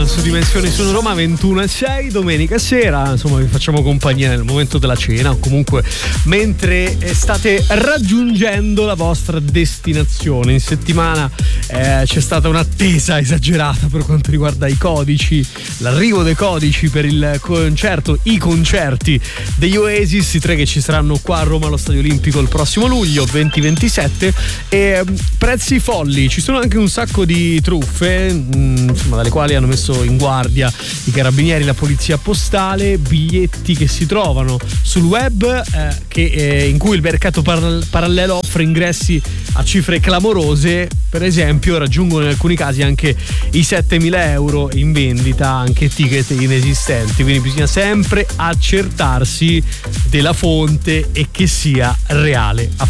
su Dimensioni su Roma 21:06, domenica sera. Insomma, vi facciamo compagnia nel momento della cena o comunque mentre state raggiungendo la vostra destinazione. In settimana c'è stata un'attesa esagerata per quanto riguarda i codici, l'arrivo dei codici per il concerto, i concerti degli Oasis, i 3 che ci saranno qua a Roma allo Stadio Olimpico il prossimo luglio 2027, e prezzi folli. Ci sono anche un sacco di truffe, insomma, dalle quali hanno messo in guardia i carabinieri, la polizia postale, biglietti che si trovano sul web in cui il mercato parallelo offre ingressi a cifre clamorose. Per esempio raggiungono in alcuni casi anche i 7.000 euro in vendita, anche ticket inesistenti, quindi bisogna sempre accertarsi della fonte e che sia reale.